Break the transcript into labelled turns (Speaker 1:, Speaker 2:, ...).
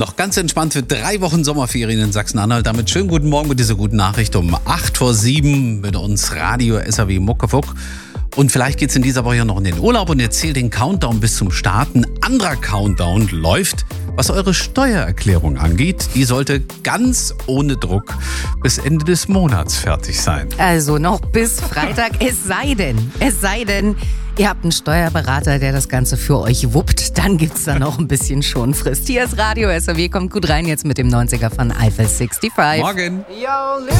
Speaker 1: Noch ganz entspannt für 3 Wochen Sommerferien in Sachsen-Anhalt. Damit schönen guten Morgen mit dieser guten Nachricht um 8:07 mit uns Radio SAW Muckefuck. Und vielleicht geht's in dieser Woche noch in den Urlaub und ihr zählt den Countdown bis zum Start. Ein anderer Countdown läuft, was eure Steuererklärung angeht. Die sollte ganz ohne Druck bis Ende des Monats fertig sein.
Speaker 2: Also noch bis Freitag, es sei denn, ihr habt einen Steuerberater, der das Ganze für euch wuppt, dann gibt's da noch ein bisschen Schonfrist. Hier ist Radio SAW, kommt gut rein jetzt mit dem 90er von Eiffel 65.
Speaker 1: Morgen!
Speaker 3: Yo,